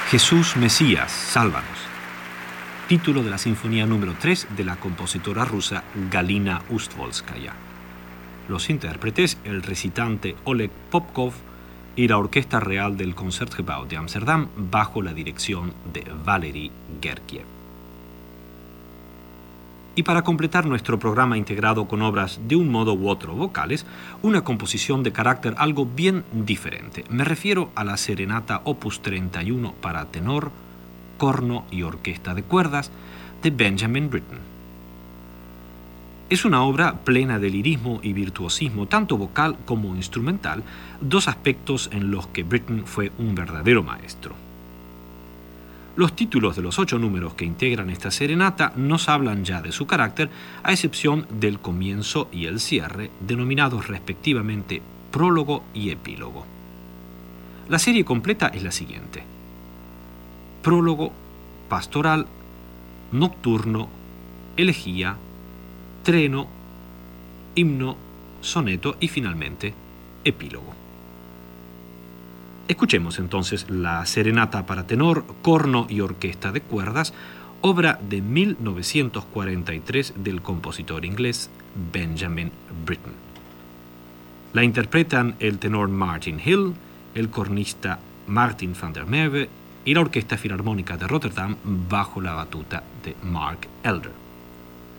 Jesús Mesías, sálvanos. Título de la Sinfonía número 3 de la compositora rusa Galina Ustvolskaya. Los intérpretes, el recitante Oleg Popkov y la Orquesta Real del Concertgebouw de Ámsterdam bajo la dirección de Valery Gergiev. Y para completar nuestro programa integrado con obras de un modo u otro vocales, una composición de carácter algo bien diferente. Me refiero a la Serenata Opus 31 para tenor, corno y orquesta de cuerdas de Benjamin Britten. Es una obra plena de lirismo y virtuosismo, tanto vocal como instrumental, dos aspectos en los que Britten fue un verdadero maestro. Los títulos de los 8 números que integran esta serenata nos hablan ya de su carácter, a excepción del comienzo y el cierre, denominados respectivamente prólogo y epílogo. La serie completa es la siguiente: prólogo, pastoral, nocturno, elegía, treno, himno, soneto y finalmente epílogo. Escuchemos entonces la Serenata para tenor, corno y orquesta de cuerdas, obra de 1943 del compositor inglés Benjamin Britten. La interpretan el tenor Martin Hill, el cornista Martin van der Merwe y la Orquesta Filarmónica de Rotterdam bajo la batuta de Mark Elder.